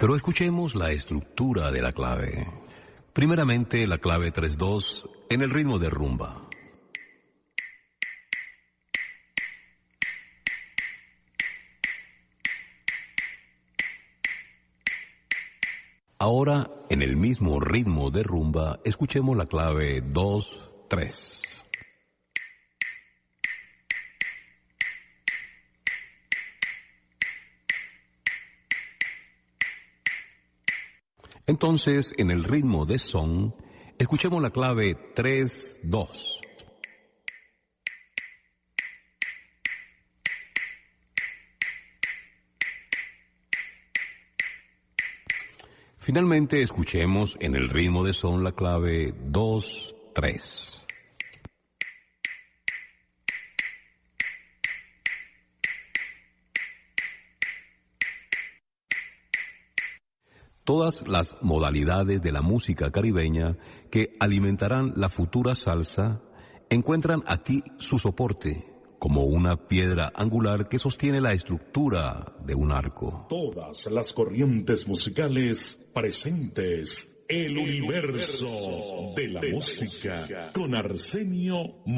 Pero escuchemos la estructura de la clave. Primeramente, la clave 3-2 en el ritmo de rumba. Ahora, en el mismo ritmo de rumba, escuchemos la clave 2-3. Entonces, en el ritmo de son, escuchemos la clave 3-2. Finalmente, escuchemos en el ritmo de son la clave 2-3. Todas las modalidades de la música caribeña que alimentarán la futura salsa encuentran aquí su soporte, como una piedra angular que sostiene la estructura de un arco. Todas las corrientes musicales presentes. El universo de la música con Arsenio